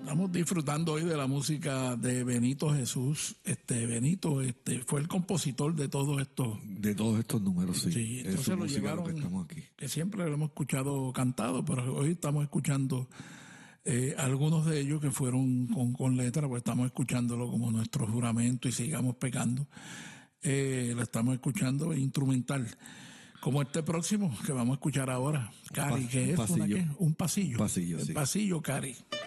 Estamos disfrutando hoy de la música de Benito Jesús. Benito fue el compositor de todo esto. De todos estos números, sí. Sí, entonces es lo música llevaron, lo que estamos aquí. que siempre lo hemos escuchado cantado, pero hoy estamos escuchando algunos de ellos que fueron con letra, pues estamos escuchándolo como nuestro juramento y sigamos pecando. Lo estamos escuchando instrumental. Como este próximo que vamos a escuchar ahora, Cari, que es un pasillo. Un pasillo, El sí. pasillo, Cari.